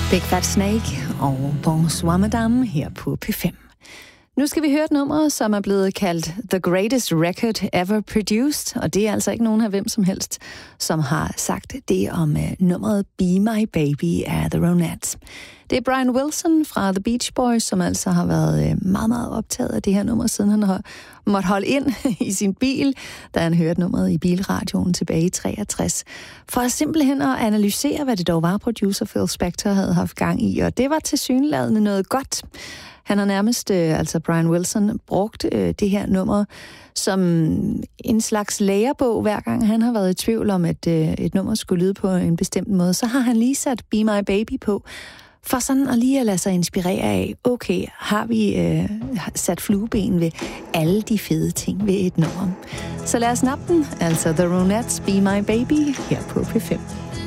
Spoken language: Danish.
Big Fat Snake og Bonsoir Madame her på P5. Nu skal vi høre et nummer, som er blevet kaldt The Greatest Record Ever Produced, og det er altså ikke nogen af hvem som helst, som har sagt det om nummeret Be My Baby af The Ronettes. Det er Brian Wilson fra The Beach Boys, som altså har været meget, meget optaget af det her nummer, siden han har måttet holde ind i sin bil, da han hørte nummeret i bilradioen tilbage i 63, for simpelthen at analysere, hvad det dog var, producer Phil Spector havde haft gang i, og det var tilsyneladende noget godt. Han har nærmest, altså Brian Wilson, brugt det her nummer som en slags lærebog, hver gang han har været i tvivl om, at et nummer skulle lyde på en bestemt måde. Så har han lige sat Be My Baby på, for sådan at lige at lade sig inspirere af, okay, har vi sat flueben ved alle de fede ting ved et nummer. Så lad os nappe den, altså The Ronettes Be My Baby, her på P5.